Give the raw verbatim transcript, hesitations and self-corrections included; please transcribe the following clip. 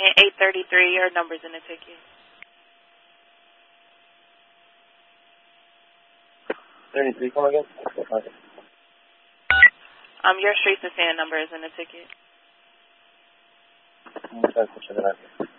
And eight thirty-three, your number's in the ticket. thirty-three, come again? Okay. Um, your streets of sand number is in the ticket. Muchas gracias.